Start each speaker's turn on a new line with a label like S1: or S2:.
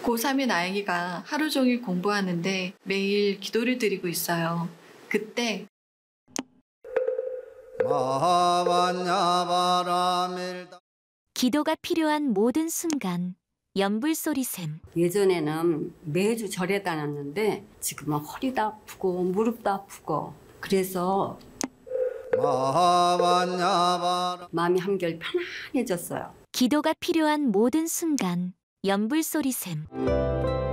S1: 고3인 아이가 하루 종일 공부하는데 매일 기도를 드리고 있어요. 그때
S2: 기도가 필요한 모든 순간 연불소리샘.
S3: 예전에는 매주 절에 다녔는데 지금은 허리도 아프고 무릎도 아프고 그래서 마음이 한결 편안해졌어요.
S2: 기도가 필요한 모든 순간 연불소리샘.